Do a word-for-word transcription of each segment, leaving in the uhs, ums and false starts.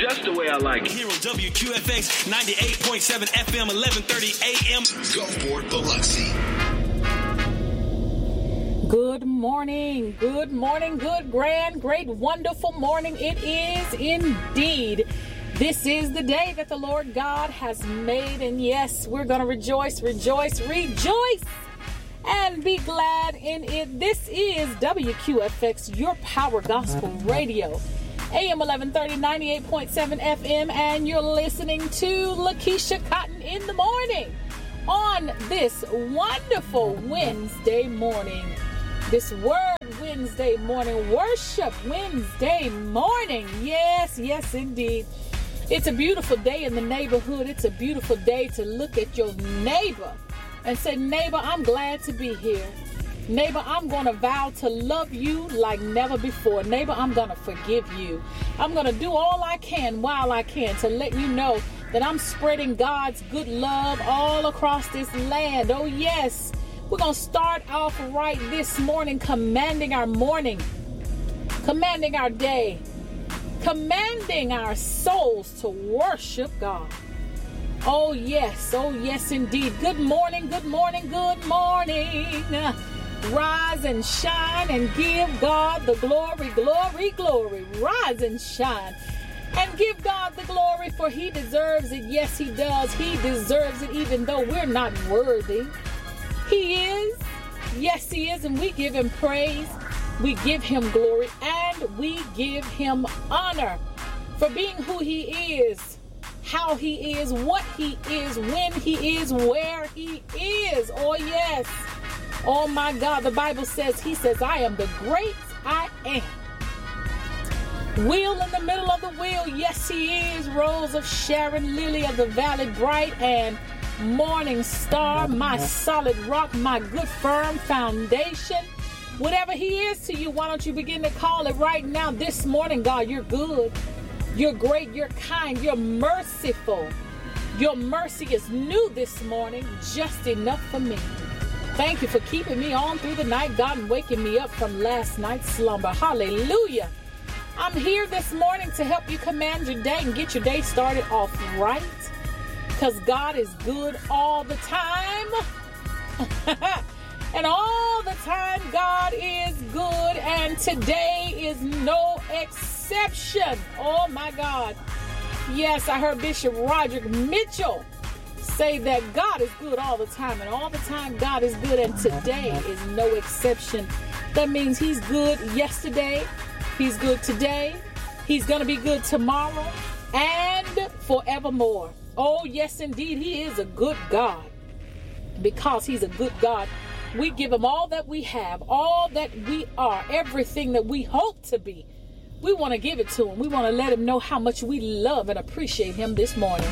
just the way I like it. Here on W Q F X ninety-eight point seven F M, eleven thirty A M. Gulfport, Biloxi. Good morning, good morning, good, grand, great, wonderful morning. It is indeed. This is the day that the Lord God has made. And yes, we're going to rejoice, rejoice, rejoice, and be glad in it. This is W Q F X, your power gospel radio. A M eleven thirty, ninety-eight point seven F M. And you're listening to Lakeisha Cotton in the morning on this wonderful Wednesday morning. This Word Wednesday morning, Worship Wednesday morning. Yes, yes, indeed. It's a beautiful day in the neighborhood. It's a beautiful day to look at your neighbor and say, neighbor, I'm glad to be here. Neighbor, I'm going to vow to love you like never before. Neighbor, I'm going to forgive you. I'm going to do all I can while I can to let you know that I'm spreading God's good love all across this land. Oh, yes. We're going to start off right this morning, commanding our morning, commanding our day, commanding our souls to worship God. Oh, yes. Oh, yes, indeed. Good morning. Good morning. Good morning. Rise and shine and give God the glory, glory, glory. Rise and shine and give God the glory, for he deserves it. Yes, he does. He deserves it, even though we're not worthy. He is. Yes, he is. And we give him praise. We give him glory. And we give him honor for being who he is, how he is, what he is, when he is, where he is. Oh, yes. Oh, my God. The Bible says, he says, I am the great I am. Wheel in the middle of the wheel. Yes, he is. Rose of Sharon, lily of the valley, bright and morning star, my solid rock, my good firm foundation. Whatever he is to you, why don't you begin to call it right now this morning? God, you're good. You're great. You're kind. You're merciful. Your mercy is new this morning, just enough for me. Thank you for keeping me on through the night, God, and waking me up from last night's slumber. Hallelujah. I'm here this morning to help you command your day and get your day started off right. Because God is good all the time. And all the time God is good. And today is no exception. Oh my God. Yes, I heard Bishop Roderick Mitchell say that God is good all the time. And all the time God is good. And today is no exception. That means he's good yesterday. He's good today. He's going to be good tomorrow. And forevermore. Oh, yes, indeed. He is a good God. Because he's a good God, we give him all that we have, all that we are, everything that we hope to be. We want to give it to him. We want to let him know how much we love and appreciate him this morning.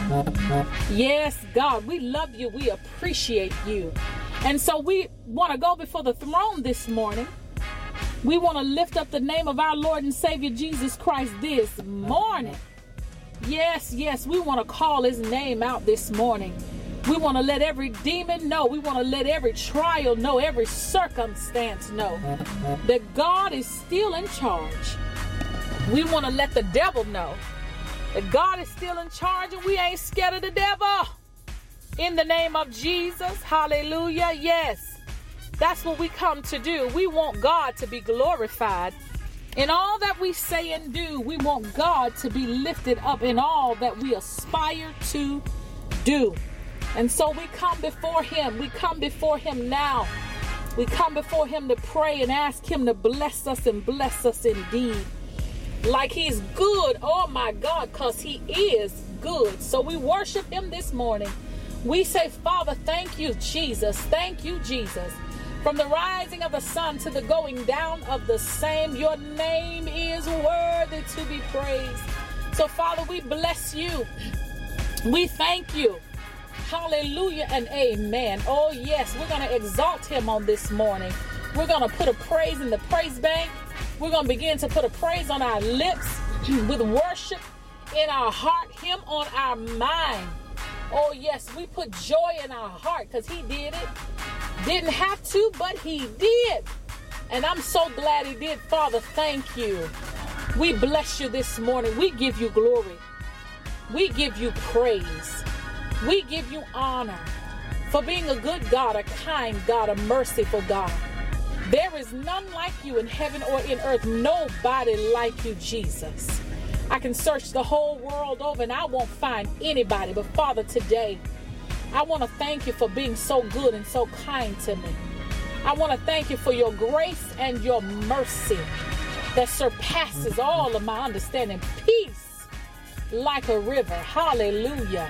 Yes, God, we love you. We appreciate you. And so we want to go before the throne this morning. We want to lift up the name of our Lord and Savior Jesus Christ this morning. Yes, yes, we want to call his name out this morning. We want to let every demon know. We want to let every trial know, every circumstance know that God is still in charge. We want to let the devil know that God is still in charge and we ain't scared of the devil. In the name of Jesus, hallelujah, yes. That's what we come to do. We want God to be glorified. In all that we say and do, we want God to be lifted up in all that we aspire to do. And so we come before him. We come before him now. We come before him to pray and ask him to bless us and bless us indeed. Like he's good. Oh my God, because he is good. So we worship him this morning. We say, Father, thank you, Jesus. Thank you, Jesus. From the rising of the sun to the going down of the same, your name is worthy to be praised. So, Father, we bless you. We thank you. Hallelujah and amen. Oh, yes, we're going to exalt him on this morning. We're going to put a praise in the praise bank. We're going to begin to put a praise on our lips with worship in our heart, him on our mind. Oh, yes, we put joy in our heart because he did it. Didn't have to, but he did. And I'm so glad he did. Father, thank you. We bless you this morning. We give you glory. We give you praise. We give you honor for being a good God, a kind God, a merciful God. There is none like you in heaven or in earth. Nobody like you, Jesus. I can search the whole world over and I won't find anybody. But Father, today, I want to thank you for being so good and so kind to me. I want to thank you for your grace and your mercy that surpasses all of my understanding. Peace like a river. Hallelujah.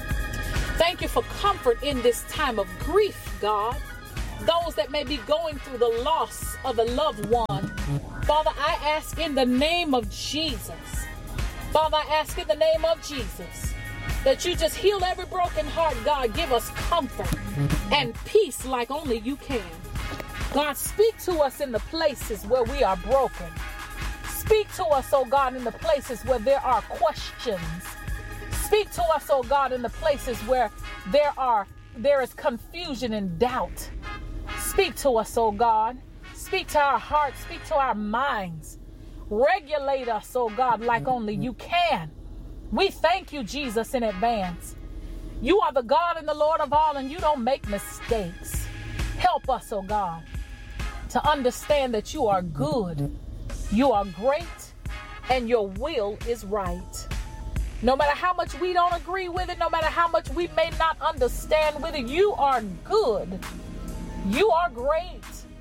Thank you for comfort in this time of grief, God. Those that may be going through the loss of a loved one. Father, I ask in the name of Jesus. Father, I ask in the name of Jesus that you just heal every broken heart, God. Give us comfort and peace like only you can. God, speak to us in the places where we are broken. Speak to us, oh God, in the places where there are questions. Speak to us, oh God, in the places where there are there is confusion and doubt. Speak to us, oh God. Speak to our hearts. Speak to our minds. Regulate us, oh God, like only you can. We thank you, Jesus, in advance. You are the God and the Lord of all, and you don't make mistakes. Help us, oh God, to understand that you are good, you are great, and your will is right. No matter how much we don't agree with it, no matter how much we may not understand with it, you are good, you are great,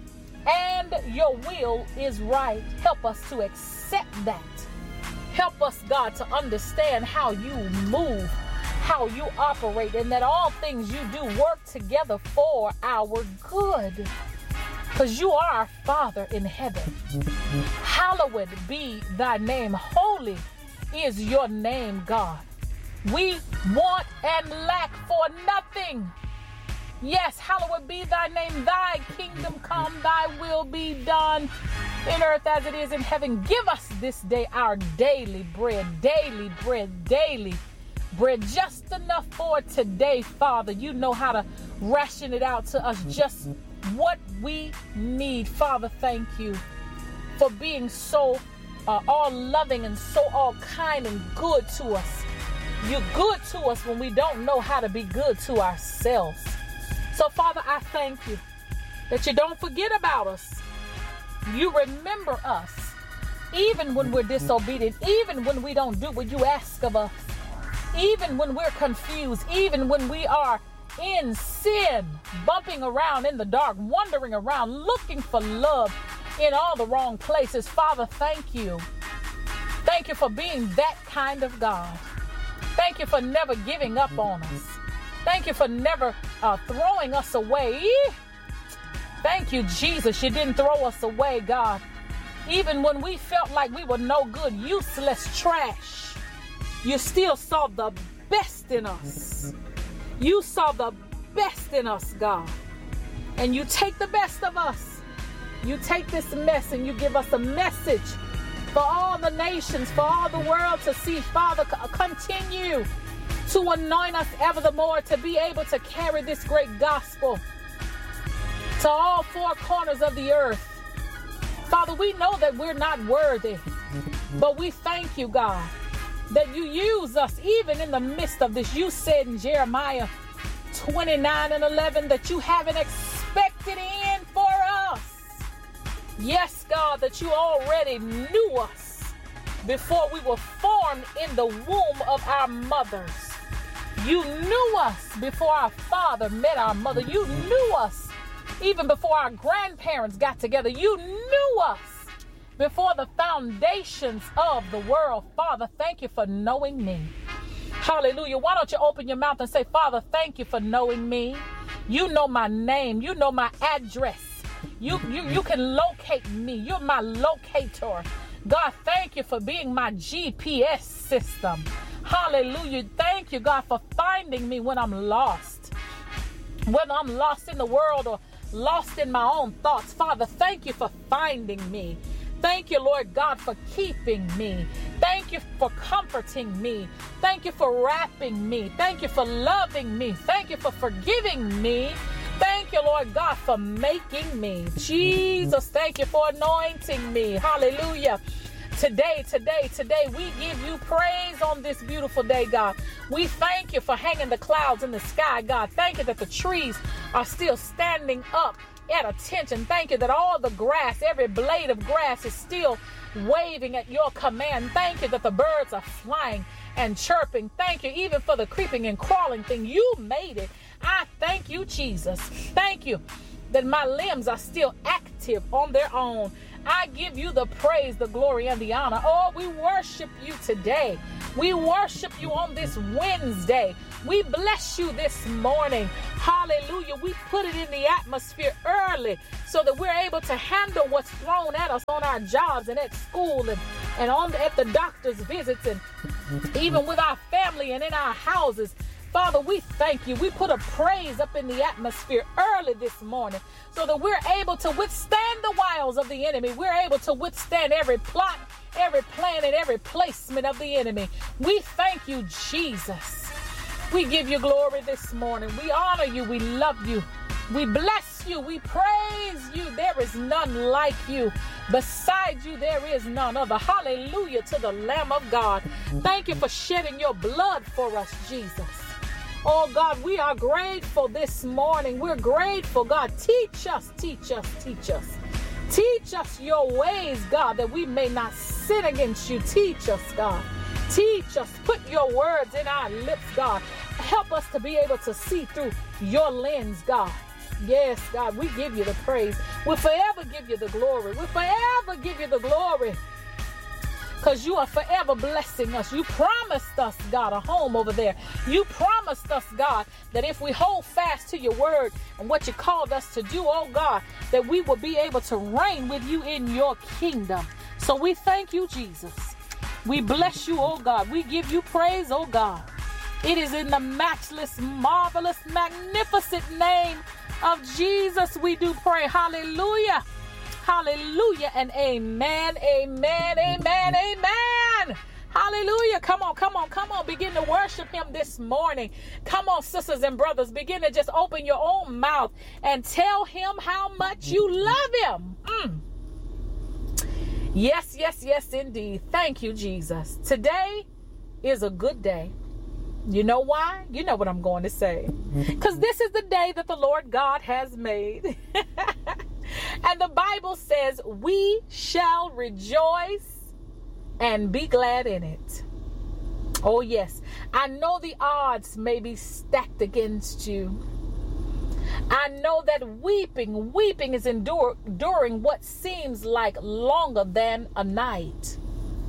and your will is right. Help us to accept that. Help us, God, to understand how you move, how you operate, and that all things you do work together for our good. Because you are our Father in heaven. Hallowed be thy name. Holy is your name, God. We want and lack for nothing. Yes, hallowed be thy name. Thy kingdom come, thy will be done in earth as it is in heaven. Give us this day our daily bread, daily bread, daily bread. Just enough for today, Father. You know how to ration it out to us, just what we need. Father, thank you for being so uh, all loving and so all kind and good to us. You're good to us when we don't know how to be good to ourselves. So, Father, I thank you that you don't forget about us. You remember us, even when we're disobedient, even when we don't do what you ask of us, even when we're confused, even when we are in sin, bumping around in the dark, wandering around, looking for love in all the wrong places. Father, thank you. Thank you for being that kind of God. Thank you for never giving up on us. Thank you for never uh, throwing us away. Thank you, Jesus. You didn't throw us away, God. Even when we felt like we were no good, useless trash, you still saw the best in us. You saw the best in us, God. And you take the best of us. You take this mess and you give us a message for all the nations, for all the world to see. Father, continue to anoint us ever the more to be able to carry this great gospel to all four corners of the earth. Father, we know that we're not worthy, but we thank you, God, that you use us even in the midst of this. You said in Jeremiah twenty-nine and eleven that you have an expected end for us. Yes, God, that you already knew us before we were formed in the womb of our mothers. You knew us before our father met our mother. You knew us even before our grandparents got together. You knew us before the foundations of the world. Father, thank you for knowing me. Hallelujah. Why don't you open your mouth and say, Father, thank you for knowing me. You know my name. You know my address. You, you, you can locate me. You're my locator. God, thank you for being my G P S system. Hallelujah. Thank you, God, for finding me when I'm lost. Whether I'm lost in the world or lost in my own thoughts. Father, thank you for finding me. Thank you, Lord God, for keeping me. Thank you for comforting me. Thank you for wrapping me. Thank you for loving me. Thank you for forgiving me. Thank you, Lord God, for making me. Jesus, thank you for anointing me. Hallelujah. Today, today, today, we give you praise on this beautiful day, God. We thank you for hanging the clouds in the sky, God. Thank you that the trees are still standing up at attention. Thank you that all the grass, every blade of grass is still waving at your command. Thank you that the birds are flying and chirping. Thank you even for the creeping and crawling thing. You made it. I thank you, Jesus. Thank you that my limbs are still active on their own. I give you the praise, the glory, and the honor. Oh, we worship you today. We worship you on this Wednesday. We bless you this morning. Hallelujah. We put it in the atmosphere early so that we're able to handle what's thrown at us on our jobs and at school and, and on the, at the doctor's visits and even with our family and in our houses. Father, we thank you. We put a praise up in the atmosphere early this morning so that we're able to withstand the wiles of the enemy. We're able to withstand every plot, every plan, and every placement of the enemy. We thank you, Jesus. We give you glory this morning. We honor you. We love you. We bless you. We praise you. There is none like you. Beside you, there is none other. Hallelujah to the Lamb of God. Thank you for shedding your blood for us, Jesus. Oh, God, we are grateful this morning. We're grateful, God. Teach us, teach us, teach us. Teach us your ways, God, that we may not sin against you. Teach us, God. Teach us. Put your words in our lips, God. Help us to be able to see through your lens, God. Yes, God, we give you the praise. We'll forever give you the glory. We'll forever give you the glory. Because you are forever blessing us. You promised us, God, a home over there. You promised us, God, that if we hold fast to your word and what you called us to do, oh God, that we will be able to reign with you in your kingdom. So we thank you, Jesus. We bless you, oh God. We give you praise, oh God. It is in the matchless, marvelous, magnificent name of Jesus we do pray. Hallelujah. Hallelujah and amen, amen, amen, amen. Hallelujah. Come on, come on, come on. Begin to worship him this morning. Come on, sisters and brothers. Begin to just open your own mouth and tell him how much you love him. Mm. Yes, yes, yes, indeed. Thank you, Jesus. Today is a good day. You know why? You know what I'm going to say. Because this is the day that the Lord God has made. And the Bible says we shall rejoice and be glad in it. Oh, yes. I know the odds may be stacked against you. I know that weeping, weeping is endure, enduring what seems like longer than a night.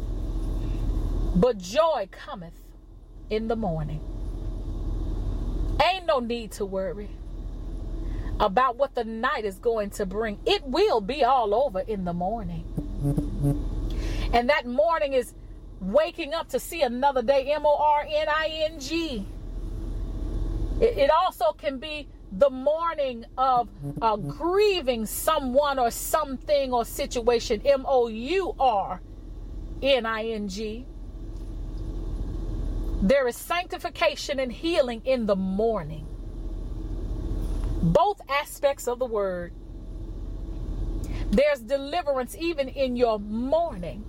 But joy cometh in the morning. Ain't no need to worry about what the night is going to bring. It will be all over in the morning. And that morning is waking up to see another day, M O R N I N G. It, it also can be the morning of uh, grieving someone or something or situation, M O U R N I N G. There is sanctification and healing in the morning. Both aspects of the word. There's deliverance even in your mourning.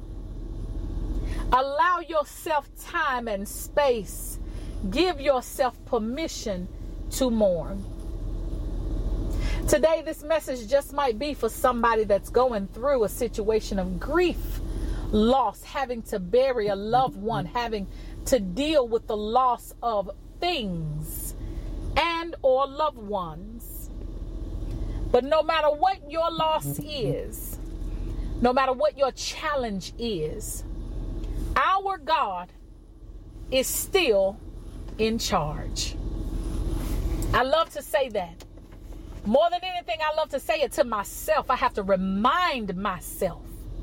Allow yourself time and space. Give yourself permission to mourn. Today, this message just might be for somebody that's going through a situation of grief, loss, having to bury a loved one, having to deal with the loss of things and or loved ones. But no matter what your loss is, no matter what your challenge is, our God is still in charge. I love to say that. More than anything, I love to say it to myself. I have to remind myself,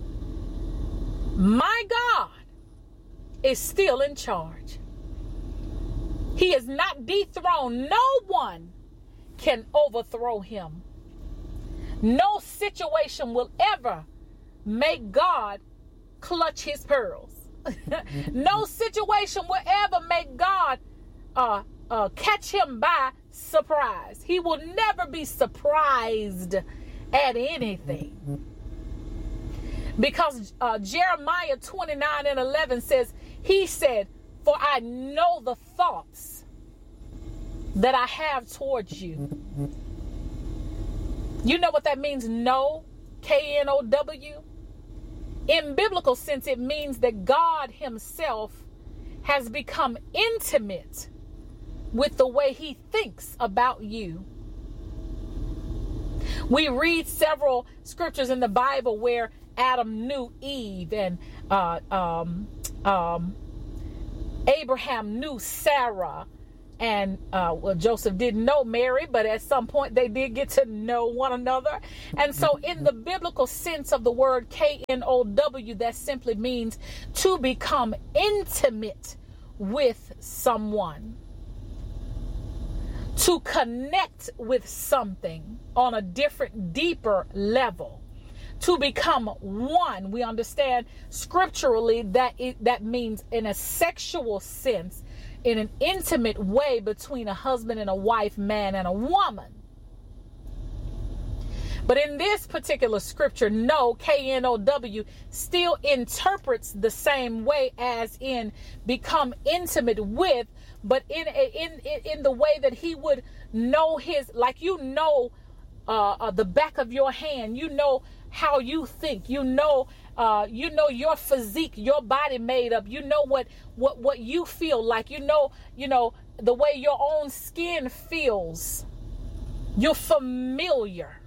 my God is still in charge. He is not dethroned. No one can overthrow him. No situation will ever make God clutch his pearls. No situation will ever make God uh, uh, catch him by surprise. He will never be surprised at anything. Because uh, Jeremiah twenty-nine and eleven says, he said, for I know the thoughts that I have towards you. You know what that means? Know, K N O W. In biblical sense, it means that God himself has become intimate with the way he thinks about you. We read several scriptures in the Bible where Adam knew Eve, and uh, um, um, Abraham knew Sarah, and uh, well, Joseph didn't know Mary, but at some point they did get to know one another. And so in the biblical sense of the word K N O W, that simply means to become intimate with someone, to connect with something on a different, deeper level, to become one. We understand scripturally that it that means in a sexual sense, in an intimate way between a husband and a wife, man and a woman. But in this particular scripture, no, K N O W, still interprets the same way as in become intimate with, but in a, in, in in the way that he would know his, like you know uh, uh, the back of your hand, you know how you think, you know uh, you know your physique, your body made up, you know what what what you feel like, you know you know the way your own skin feels. You're familiar.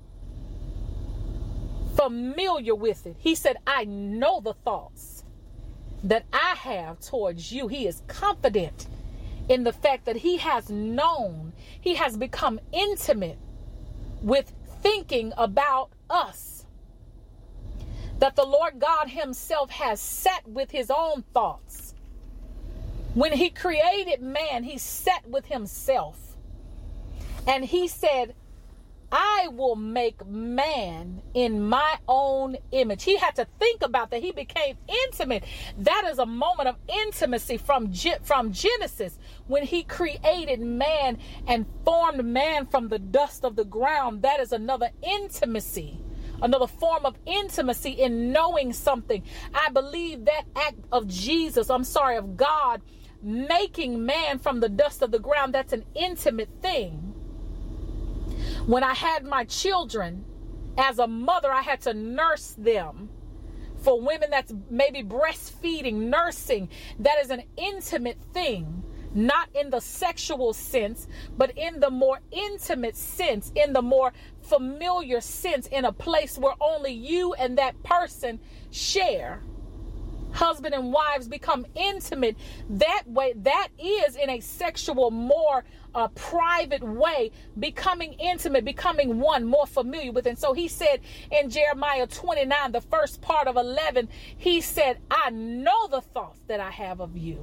Familiar with it. He said, I know the thoughts that I have towards you. He is confident in the fact that he has known, he has become intimate with thinking about us. That the Lord God himself has sat with his own thoughts. When he created man, he sat with himself. And he said, I will make man in my own image. He had to think about that. He became intimate. That is a moment of intimacy from, from Genesis, when he created man and formed man from the dust of the ground. That is another intimacy, another form of intimacy in knowing something. I believe that act of Jesus, I'm sorry, of God making man from the dust of the ground, that's an intimate thing. When I had my children, as a mother, I had to nurse them. For women that's maybe breastfeeding, nursing, that is an intimate thing. Not in the sexual sense, but in the more intimate sense, in the more familiar sense, in a place where only you and that person share. Husband and wives become intimate that way. That is in a sexual, more uh, private way, becoming intimate, becoming one, more familiar with. And so he said in Jeremiah twenty-nine, the first part of eleven, he said, I know the thoughts that I have of you.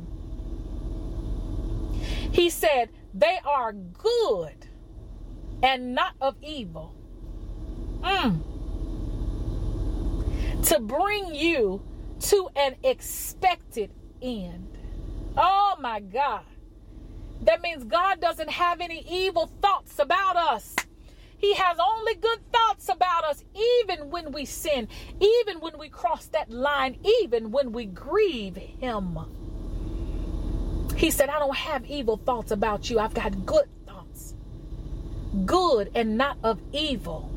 He said, they are good and not of evil. Mm. To bring you to an expected end. Oh my God. That means God doesn't have any evil thoughts about us. He has only good thoughts about us, even when we sin, even when we cross that line, even when we grieve him. He said, I don't have evil thoughts about you. I've got good thoughts. Good and not of evil.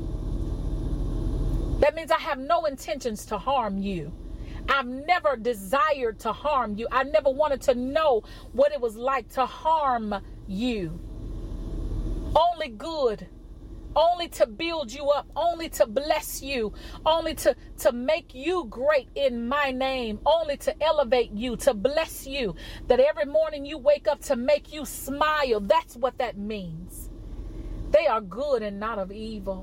That means I have no intentions to harm you. I've never desired to harm you. I never wanted to know what it was like to harm you. Only good. Only to build you up. Only to bless you. Only to, to make you great in my name. Only to elevate you. To bless you. That every morning you wake up to make you smile. That's what that means. They are good and not of evil.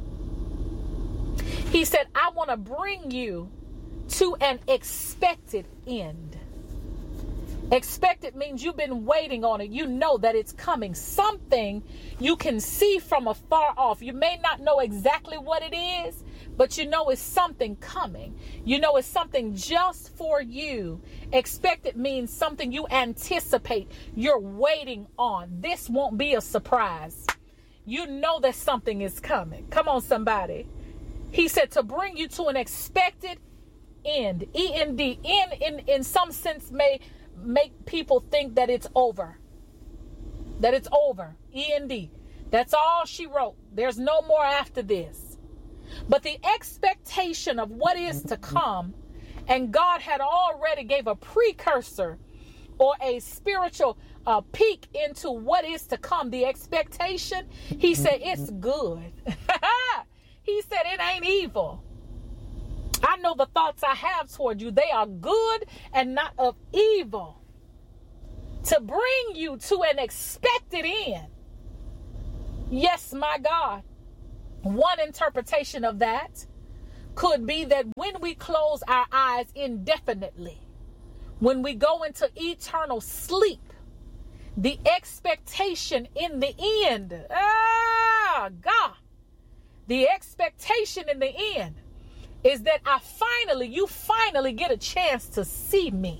He said, I want to bring you to an expected end. Expected means you've been waiting on it. You know that it's coming. Something you can see from afar off. You may not know exactly what it is, but you know it's something coming. You know it's something just for you. Expected means something you anticipate. You're waiting on. This won't be a surprise. You know that something is coming. Come on, somebody. He said to bring you to an expected end. E N D. End in, in some sense may make people think that it's over. That it's over. E N D. That's all she wrote. There's no more after this. But the expectation of what is to come, and God had already gave a precursor or a spiritual uh, peek into what is to come. The expectation, he said, it's good. He said, it ain't evil. I know the thoughts I have toward you. They are good and not of evil, to bring you to an expected end. Yes, my God. One interpretation of that could be that when we close our eyes indefinitely, when we go into eternal sleep, the expectation in the end, ah, God, the expectation in the end is that I finally, you finally get a chance to see me.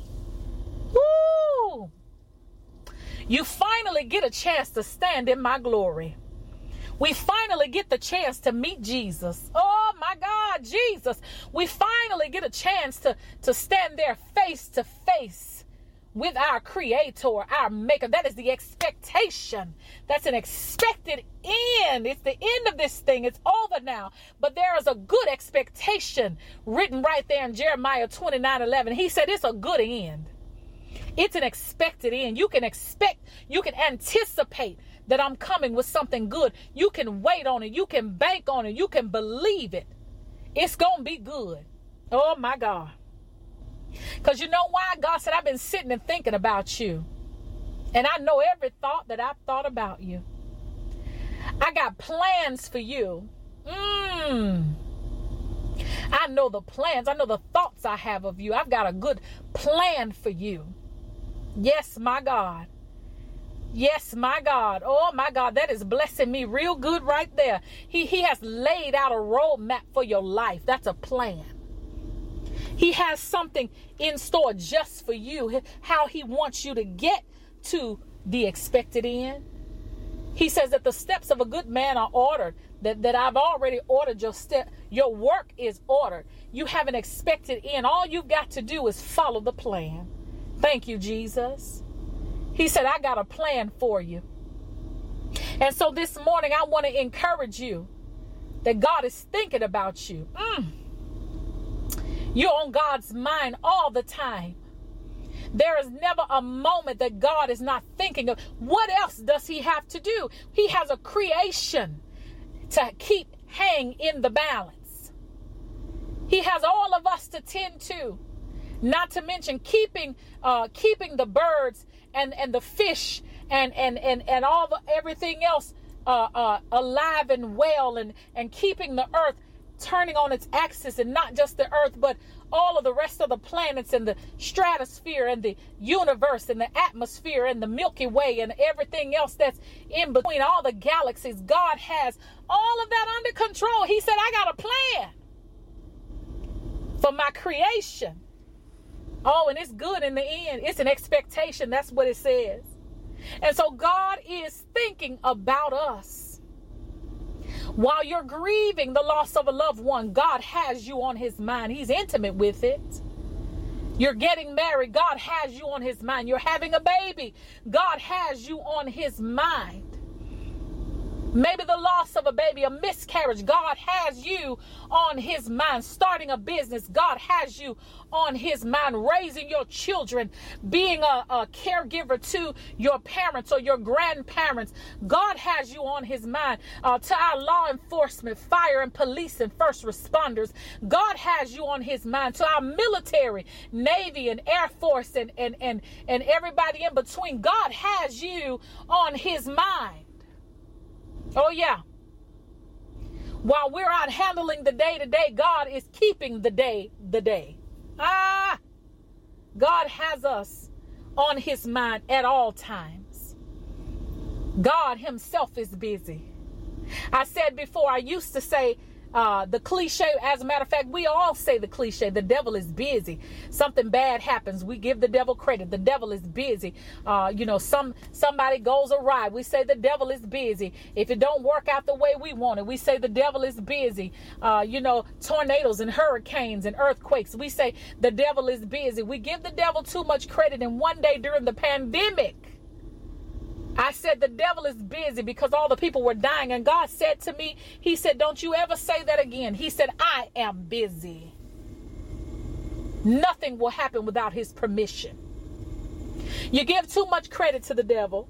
Woo! You finally get a chance to stand in my glory. We finally get the chance to meet Jesus. Oh my God, Jesus. We finally get a chance to, to stand there face to face with our Creator, our Maker. That is the expectation. That's an expected end. It's the end of this thing. It's over now. But there is a good expectation written right there in Jeremiah twenty-nine eleven. He said it's a good end. It's an expected end. You can expect, you can anticipate that I'm coming with something good. You can wait on it. You can bank on it. You can believe it. It's going to be good. Oh my God. Because you know why? God said, I've been sitting and thinking about you. And I know every thought that I've thought about you. I got plans for you. Mm. I know the plans. I know the thoughts I have of you. I've got a good plan for you. Yes, my God. Yes, my God. Oh, my God. That is blessing me real good right there. He, he has laid out a roadmap for your life. That's a plan. He has something in store just for you. How he wants you to get to the expected end. He says that the steps of a good man are ordered. That, that I've already ordered your step. Your work is ordered. You have an expected end. All you've got to do is follow the plan. Thank you, Jesus. He said, I got a plan for you. And so this morning, I want to encourage you that God is thinking about you. Mm. You're on God's mind all the time. There is never a moment that God is not thinking of. What else does he have to do? He has a creation to keep hang in the balance. He has all of us to tend to. Not to mention keeping uh, keeping the birds and, and the fish and, and, and, and all the everything else uh, uh, alive and well, and, and keeping the earth turning on its axis, and not just the earth, but all of the rest of the planets and the stratosphere and the universe and the atmosphere and the Milky Way and everything else that's in between, all the galaxies. God has all of that under control. He said, I got a plan for my creation. Oh, and it's good in the end. It's an expectation. That's what it says. And so God is thinking about us. While you're grieving the loss of a loved one, God has you on his mind. He's intimate with it. You're getting married. God has you on his mind. You're having a baby. God has you on his mind. Maybe the loss of a baby, a miscarriage. God has you on his mind. Starting a business. God has you on his mind. Raising your children. Being a, a caregiver to your parents or your grandparents. God has you on his mind. Uh, to our law enforcement, fire and police and first responders. God has you on his mind. To our military, Navy and Air Force and, and, and, and everybody in between. God has you on his mind. Oh, yeah. While we're out handling the day to day, God is keeping the day the day. Ah, God has us on his mind at all times. God himself is busy. I said before, I used to say, Uh, the cliche, as a matter of fact, we all say the cliche, the devil is busy. Something bad happens, we give the devil credit. The devil is busy. Uh, you know, some somebody goes awry, we say the devil is busy. If it don't work out the way we want it, we say the devil is busy. Uh, you know, tornadoes and hurricanes and earthquakes, we say the devil is busy. We give the devil too much credit. And one day during the pandemic, I said the devil is busy because all the people were dying. And God said to me, he said, don't you ever say that again. He said, I am busy. Nothing will happen without his permission. You give too much credit to the devil.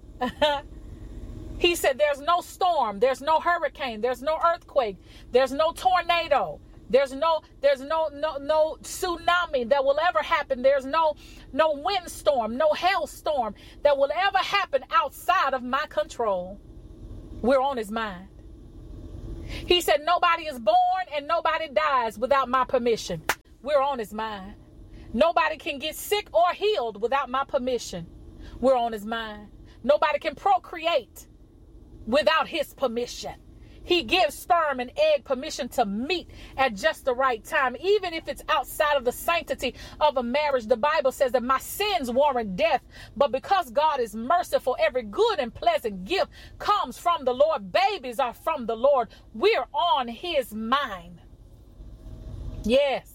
He said, there's no storm. There's no hurricane. There's no earthquake. There's no tornado. There's no, there's no, no, no tsunami that will ever happen. There's no, no windstorm, no hailstorm that will ever happen outside of my control. We're on his mind. He said, nobody is born and nobody dies without my permission. We're on his mind. Nobody can get sick or healed without my permission. We're on his mind. Nobody can procreate without his permission. He gives sperm and egg permission to meet at just the right time, even if it's outside of the sanctity of a marriage. The Bible says that my sins warrant death, but because God is merciful, every good and pleasant gift comes from the Lord. Babies are from the Lord. We're on his mind. Yes.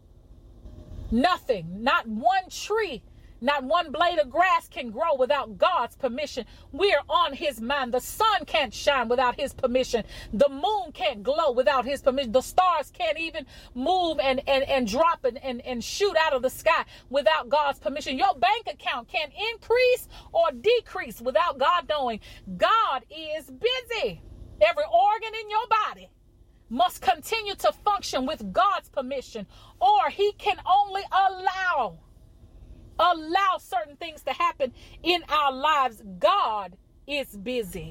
Nothing, not one tree, not one blade of grass can grow without God's permission. We're on his mind. The sun can't shine without his permission. The moon can't glow without his permission. The stars can't even move and, and, and drop and, and, and shoot out of the sky without God's permission. Your bank account can't increase or decrease without God knowing. God is busy. Every organ in your body must continue to function with God's permission, or he can only allow Allow certain things to happen in our lives. God is busy.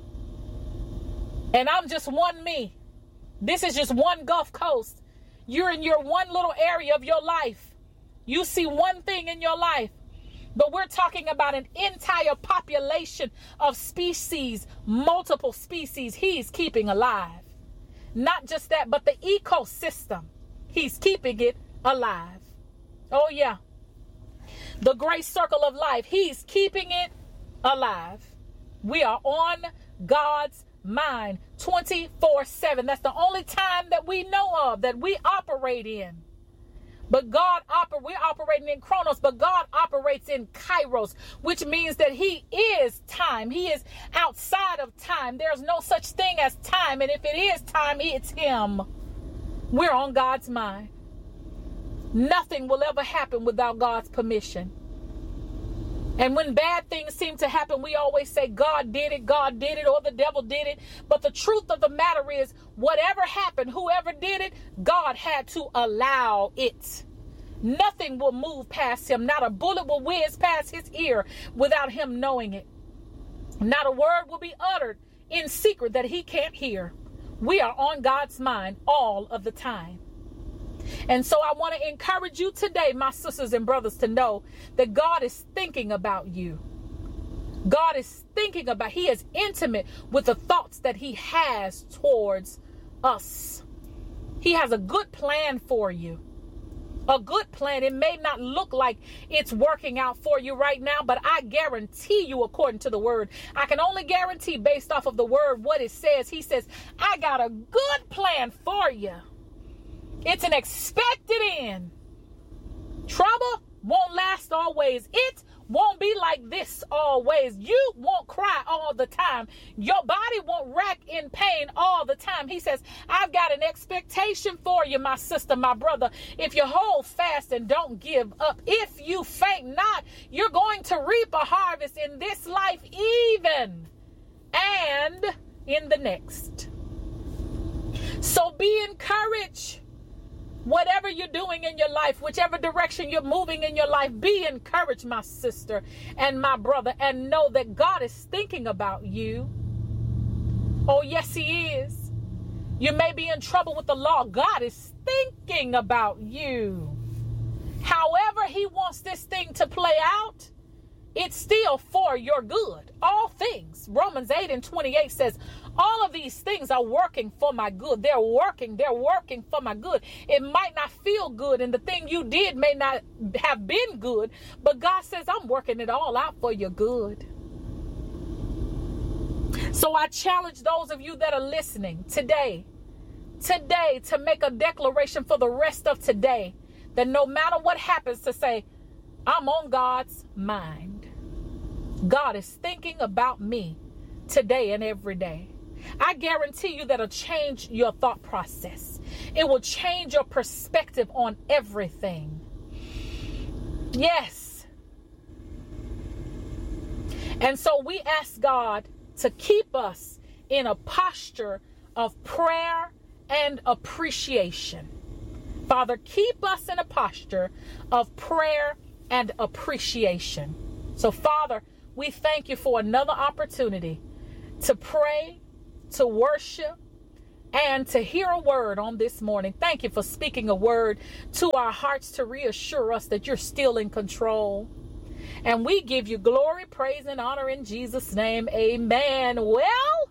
And I'm just one me. This is just one Gulf Coast. You're in your one little area of your life. You see one thing in your life. But we're talking about an entire population of species, multiple species he's keeping alive. Not just that, but the ecosystem. He's keeping it alive. Oh, yeah. The great circle of life, he's keeping it alive. We are on God's mind twenty-four seven. That's the only time that we know of that we operate in. But God, oper- we're operating in Chronos, but God operates in Kairos, which means that he is time. He is outside of time. There's no such thing as time. And if it is time, it's him. We're on God's mind. Nothing will ever happen without God's permission. And when bad things seem to happen, we always say, God did it, God did it, or the devil did it. But the truth of the matter is, whatever happened, whoever did it, God had to allow it. Nothing will move past him. Not a bullet will whiz past his ear without him knowing it. Not a word will be uttered in secret that he can't hear. We are on God's mind all of the time. And so I want to encourage you today, my sisters and brothers, to know that God is thinking about you. God is thinking about, he is intimate with the thoughts that he has towards us. He has a good plan for you. A good plan. It may not look like it's working out for you right now, but I guarantee you, according to the word, I can only guarantee based off of the word what it says. He says, I got a good plan for you. It's an expected end. Trouble won't last always. It won't be like this always. You won't cry all the time. Your body won't rack in pain all the time. He says, I've got an expectation for you, my sister, my brother. If you hold fast and don't give up, if you faint not, you're going to reap a harvest in this life even and in the next. So be encouraged. Whatever you're doing in your life, whichever direction you're moving in your life, be encouraged, my sister and my brother, and know that God is thinking about you. Oh, yes, he is. You may be in trouble with the law. God is thinking about you. However he wants this thing to play out, it's still for your good. All things. Romans eight and twenty-eight says, all of these things are working for my good. They're working. They're working for my good. It might not feel good, and the thing you did may not have been good, but God says, I'm working it all out for your good. So I challenge those of you that are listening today, today to make a declaration for the rest of today, that no matter what happens, to say, I'm on God's mind. God is thinking about me today and every day. I guarantee you that'll change your thought process. It will change your perspective on everything. Yes. And so we ask God to keep us in a posture of prayer and appreciation. Father, keep us in a posture of prayer and appreciation. So, Father, we thank you for another opportunity to pray, to worship, and to hear a word on this morning. Thank you for speaking a word to our hearts to reassure us that you're still in control. And we give you glory, praise, and honor in Jesus' name. Amen. Well,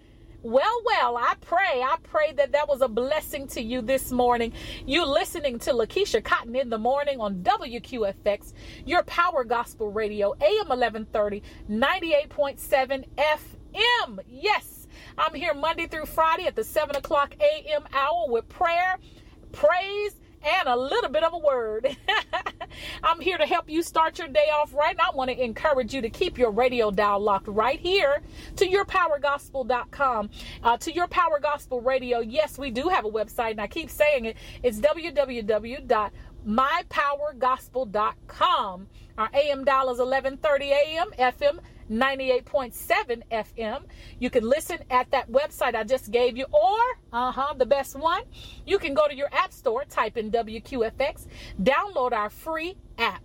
well, well, I pray, I pray that that was a blessing to you this morning. You listening to Lakeisha Cotton in the morning on W Q F X, your Power Gospel Radio, A M eleven thirty, ninety-eight point seven F M. Yes, I'm here Monday through Friday at the seven o'clock A M hour with prayer, praise, and a little bit of a word. I'm here to help you start your day off right. And I want to encourage you to keep your radio dial locked right here to your power gospel dot com, uh, to Your Power Gospel Radio. Yes, we do have a website, and I keep saying it. It's w w w dot my power gospel dot com. Our A M dial is eleven thirty A M, F M ninety-eight point seven F M. You can listen at that website I just gave you, or uh-huh, the best one, you can go to your app store, type in W Q F X, download our free app.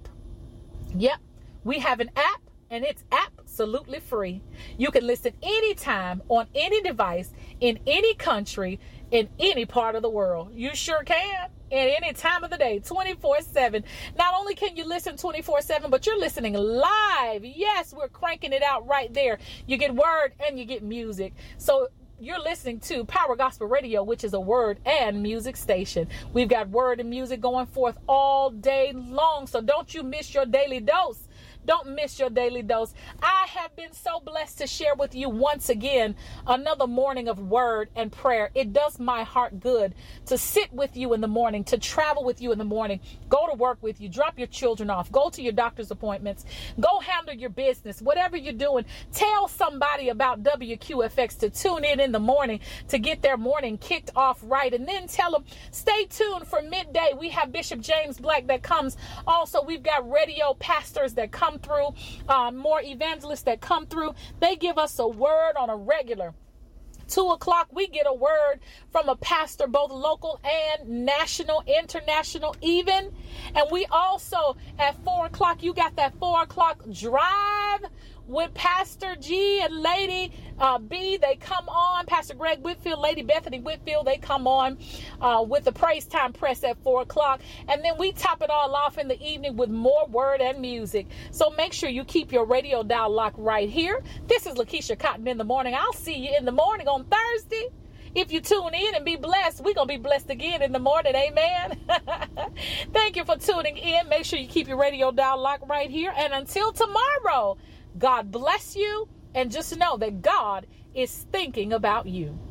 Yep, we have an app, and it's absolutely free. You can listen anytime on any device in any country in any part of the world. You sure can. At any time of the day, twenty-four seven. Not only can you listen twenty-four seven, but you're listening live. Yes, we're cranking it out right there. You get word and you get music. So you're listening to Power Gospel Radio, which is a word and music station. We've got word and music going forth all day long. So don't you miss your daily dose. Don't miss your daily dose. I have been so blessed to share with you once again another morning of word and prayer. It does my heart good to sit with you in the morning, to travel with you in the morning, go to work with you, drop your children off, go to your doctor's appointments, go handle your business, whatever you're doing. Tell somebody about W Q F X to tune in in the morning to get their morning kicked off right. And then tell them, stay tuned for midday. We have Bishop James Black that comes. Also, we've got radio pastors that come through, uh, more evangelists that come through. They give us a word on a regular. Two o'clock, we get a word from a pastor, both local and national, international even. And we also, at four o'clock, you got that four o'clock drive with Pastor G and Lady uh, B. They come on. Pastor Greg Whitfield, Lady Bethany Whitfield, they come on uh, with the Praise Time Press at four o'clock. And then we top it all off in the evening with more word and music. So make sure you keep your radio dial locked right here. This is Lakeisha Cotton in the morning. I'll see you in the morning on Thursday. If you tune in and be blessed, we're going to be blessed again in the morning. Amen. Thank you for tuning in. Make sure you keep your radio dial locked right here. And until tomorrow, God bless you, and just know that God is thinking about you.